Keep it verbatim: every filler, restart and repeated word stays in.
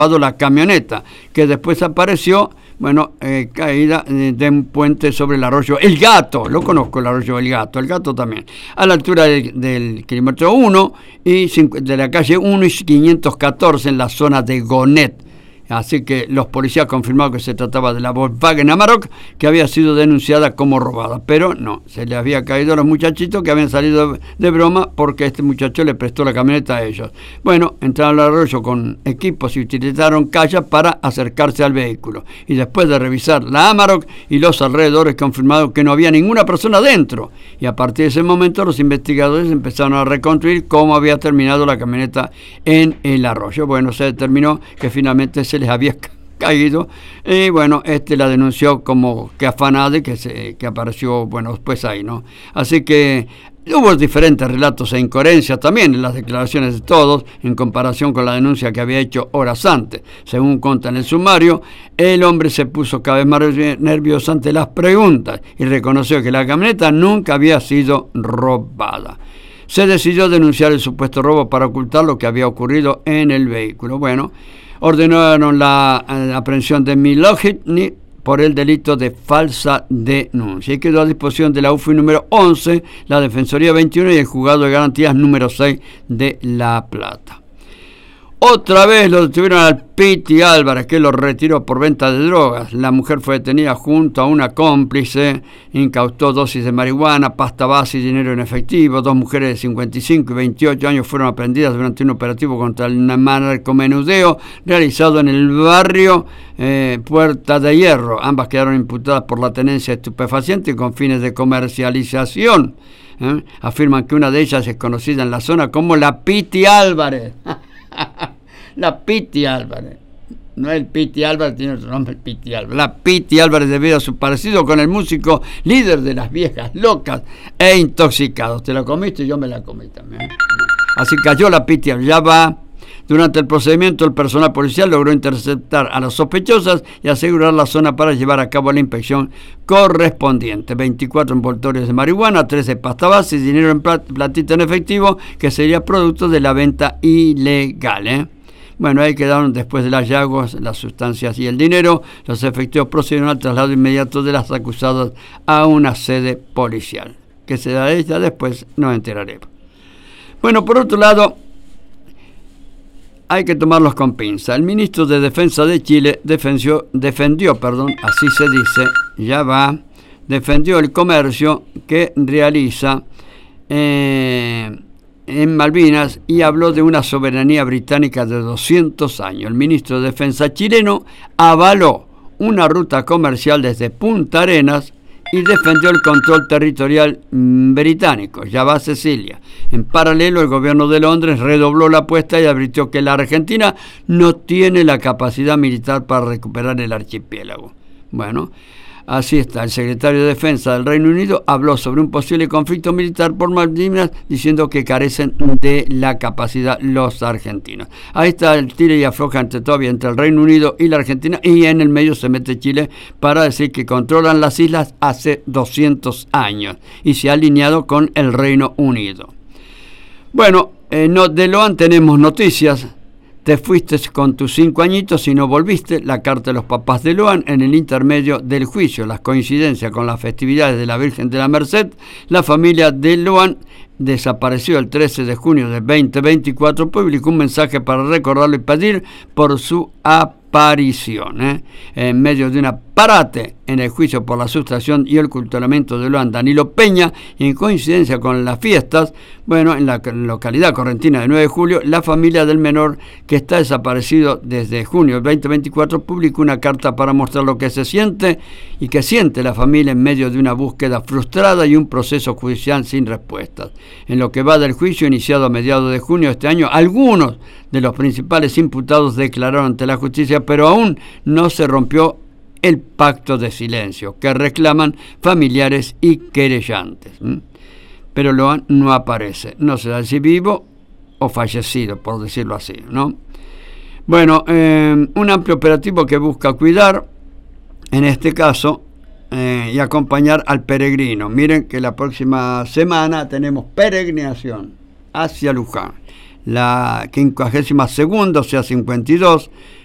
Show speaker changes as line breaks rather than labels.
la camioneta, que después apareció, bueno, eh, caída de un puente sobre el arroyo El Gato. Lo conozco, el arroyo El Gato, el Gato también. A la altura del, del kilómetro uno y de la calle uno y quinientos catorce en la zona de Gonet. Así que los policías confirmaron que se trataba de la Volkswagen Amarok, que había sido denunciada como robada. Pero no, se le había caído a los muchachitos que habían salido de broma porque este muchacho le prestó la camioneta a ellos. Bueno, entraron al arroyo con equipos y utilizaron callas para acercarse al vehículo. Y después de revisar la Amarok y los alrededores, confirmaron que no había ninguna persona dentro. Y a partir de ese momento los investigadores empezaron a reconstruir cómo había terminado la camioneta en el arroyo. Bueno, se determinó que finalmente se les había caído y bueno, este la denunció como que afanada y que, se, que apareció, bueno, después ahí, ¿no? Así que hubo diferentes relatos e incoherencias también en las declaraciones de todos en comparación con la denuncia que había hecho horas antes. Según consta en el sumario, el hombre se puso cada vez más nervioso ante las preguntas y reconoció que la camioneta nunca había sido robada. Se decidió denunciar el supuesto robo para ocultar lo que había ocurrido en el vehículo. Bueno, ordenaron la, la aprehensión de Milojitny por el delito de falsa denuncia y quedó a disposición de la U F I número once, la Defensoría veintiuno y el Juzgado de Garantías número seis de La Plata. Otra vez lo detuvieron al Piti Álvarez, que lo retiró por venta de drogas. La mujer fue detenida junto a una cómplice, incautó dosis de marihuana, pasta base y dinero en efectivo. Dos mujeres de cincuenta y cinco y veintiocho años fueron aprendidas durante un operativo contra el narcomenudeo realizado en el barrio eh, Puerta de Hierro. Ambas quedaron imputadas por la tenencia de estupefacientes con fines de comercialización. ¿Eh? Afirman que una de ellas es conocida en la zona como la Piti Álvarez. La Piti Álvarez, no el Piti Álvarez, tiene otro nombre, el Piti Álvarez. La Piti Álvarez, debido a su parecido con el músico líder de las viejas locas e intoxicados. Te la comiste y yo me la comí también. Así cayó la Piti Álvarez, ya va. Durante el procedimiento, el personal policial logró interceptar a las sospechosas y asegurar la zona para llevar a cabo la inspección correspondiente. veinticuatro envoltorios de marihuana, trece pasta base y dinero en platita en efectivo, que sería producto de la venta ilegal, ¿eh? Bueno, ahí quedaron después de las hallazgos, las sustancias y el dinero. Los efectivos procedieron al traslado inmediato de las acusadas a una sede policial. Que se da ella después, nos enteraremos. Bueno, por otro lado, hay que tomarlos con pinza. El ministro de Defensa de Chile defendió, defendió, perdón, así se dice, ya va, defendió el comercio que realiza eh, en Malvinas y habló de una soberanía británica de doscientos años. El ministro de Defensa chileno avaló una ruta comercial desde Punta Arenas y defendió el control territorial británico, ya va Cecilia. En paralelo, el gobierno de Londres redobló la apuesta y advirtió que la Argentina no tiene la capacidad militar para recuperar el archipiélago. Bueno, así está. El secretario de Defensa del Reino Unido habló sobre un posible conflicto militar por Malvinas, diciendo que carecen de la capacidad los argentinos. Ahí está el tira y afloja entre todavía entre el Reino Unido y la Argentina, y en el medio se mete Chile para decir que controlan las islas hace doscientos años y se ha alineado con el Reino Unido. Bueno, eh, no, de Loan tenemos noticias. Te fuiste con tus cinco añitos y no volviste. La carta de los papás de Loan en el intermedio del juicio. Las coincidencias con las festividades de la Virgen de la Merced. La familia de Loan desapareció el trece de junio de veinte veinticuatro. Publicó un mensaje para recordarlo y pedir por su aparición. ¿eh? En medio de una parate en el juicio por la sustracción y el ocultamiento de Loan Danilo Peña, y en coincidencia con las fiestas, bueno, en la localidad correntina de nueve de julio, la familia del menor, que está desaparecido desde junio del veinte veinticuatro, publicó una carta para mostrar lo que se siente y que siente la familia en medio de una búsqueda frustrada y un proceso judicial sin respuestas. En lo que va del juicio iniciado a mediados de junio de este año, algunos de los principales imputados declararon ante la justicia, pero aún no se rompió el pacto de silencio que reclaman familiares y querellantes. ¿Mm? Pero Loan no aparece, no se da si vivo o fallecido, por decirlo así, ¿no? Bueno, eh, un amplio operativo que busca cuidar, en este caso, eh, y acompañar al peregrino. Miren que la próxima semana tenemos peregrinación hacia Luján. La quincuagésima segunda, o sea cincuenta y dos,